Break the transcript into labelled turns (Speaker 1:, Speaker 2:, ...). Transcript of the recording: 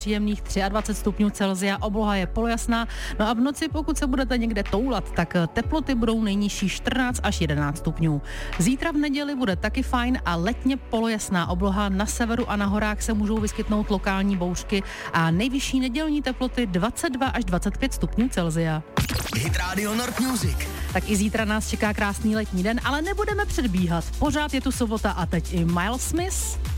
Speaker 1: příjemných 23 stupňů Celsia, obloha je polojasná, no a v noci, pokud se budete někde toulat, tak teploty budou nejnižší 14 až 11 stupňů. Zítra v neděli bude taky fajn a letně polojasná obloha, na severu a na horách se můžou vyskytnout lokální bouřky a nejvyšší nedělní teploty 22 až 25 stupňů Celsia.
Speaker 2: Hit Radio Nord Music.
Speaker 1: Tak i zítra nás čeká krásný letní den, ale nebudeme předbíhat. Pořád je tu sobota a teď i Miles Smith.